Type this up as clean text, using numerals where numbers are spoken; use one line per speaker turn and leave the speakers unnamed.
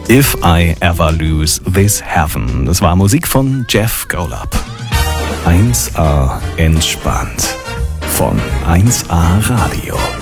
If I Ever Lose This Heaven. Das war Musik von Jeff Golub. 1A entspannt von 1A Radio.